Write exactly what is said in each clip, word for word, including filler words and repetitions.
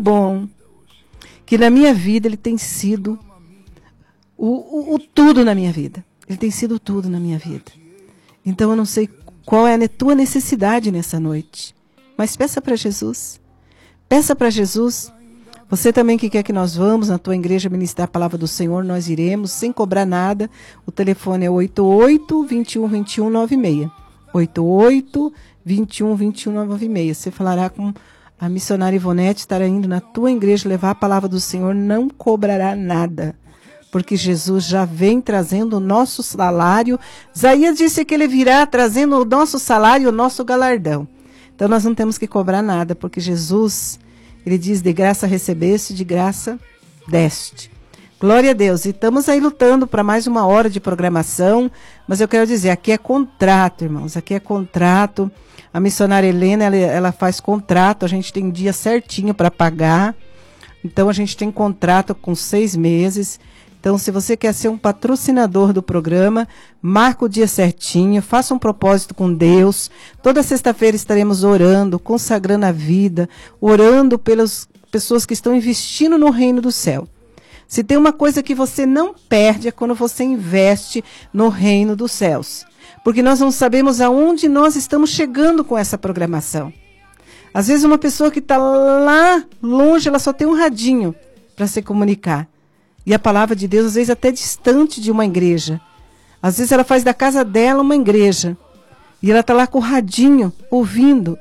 bom, que na minha vida ele tem sido o, o, o tudo na minha vida. Ele tem sido tudo na minha vida. Então eu não sei qual é a tua necessidade nessa noite, mas peça para Jesus. Peça para Jesus. Você também que quer que nós vamos na tua igreja ministrar a palavra do Senhor, nós iremos sem cobrar nada. O telefone é oito oito, vinte e um, vinte e um, noventa e seis. oito oito, vinte e um, vinte e um, noventa e seis. Você falará com a missionária Ivonete, estará indo na tua igreja levar a palavra do Senhor, não cobrará nada. Porque Jesus já vem trazendo o nosso salário. Isaías disse que ele virá trazendo o nosso salário e o nosso galardão. Então nós não temos que cobrar nada, porque Jesus, ele diz, de graça recebeste, de graça deste. Glória a Deus. E estamos aí lutando para mais uma hora de programação, mas eu quero dizer, aqui é contrato, irmãos, aqui é contrato. A missionária Helena, ela, ela faz contrato, a gente tem dia certinho para pagar. Então a gente tem contrato com seis meses. Então, se você quer ser um patrocinador do programa, marca o dia certinho, faça um propósito com Deus. Toda sexta-feira estaremos orando, consagrando a vida, orando pelas pessoas que estão investindo no reino do céu. Se tem uma coisa que você não perde é quando você investe no reino dos céus. Porque nós não sabemos aonde nós estamos chegando com essa programação. Às vezes uma pessoa que está lá longe, ela só tem um radinho para se comunicar. E a palavra de Deus, às vezes, até distante de uma igreja. Às vezes, ela faz da casa dela uma igreja. E ela está lá com o radinho, ouvindo.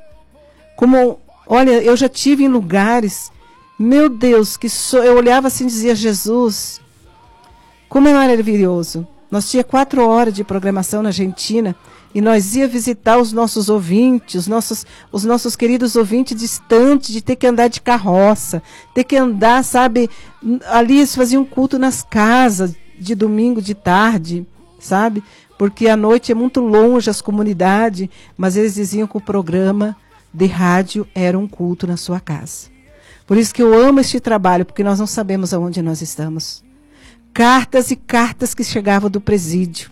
Como, olha, eu já tive em lugares, meu Deus, que so, eu olhava assim e dizia, Jesus, como é maravilhoso. Nós tínhamos quatro horas de programação na Argentina e nós ia visitar os nossos ouvintes, os nossos, os nossos queridos ouvintes distantes, de ter que andar de carroça, ter que andar, sabe, ali eles faziam um culto nas casas de domingo de tarde, sabe, porque à noite é muito longe as comunidades, mas eles diziam que o programa de rádio era um culto na sua casa. Por isso que eu amo este trabalho, porque nós não sabemos aonde nós estamos. Cartas e cartas que chegavam do presídio.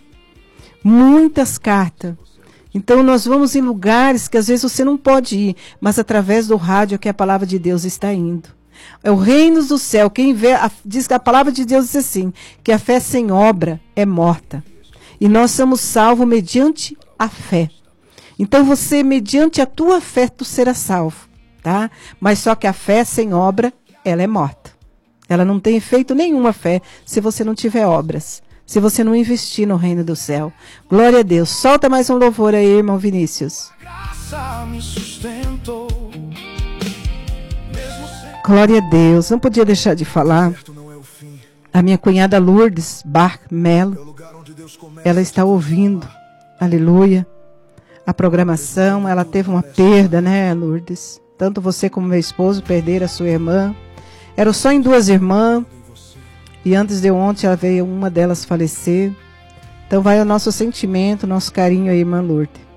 Muitas cartas. Então nós vamos em lugares que às vezes você não pode ir, mas através do rádio é que a palavra de Deus está indo. É o reino do céu. Quem vê, a, diz que a palavra de Deus diz assim, que a fé sem obra é morta. E nós somos salvos mediante a fé. Então você, mediante a tua fé, tu serás salvo, tá? Mas só que a fé sem obra, ela é morta. Ela não tem efeito nenhuma fé se você não tiver obras. Se você não investir no reino do céu. Glória a Deus. Solta mais um louvor aí, irmão Vinícius. Glória a Deus. Não podia deixar de falar. A minha cunhada Lourdes Bar Melo, ela está ouvindo, aleluia, a programação. Ela teve uma perda, né, Lourdes? Tanto você como meu esposo perderam a sua irmã. Eram só em duas irmãs. E antes de ontem, ela veio uma delas falecer. Então vai o nosso sentimento, nosso carinho aí, irmã Lourdes.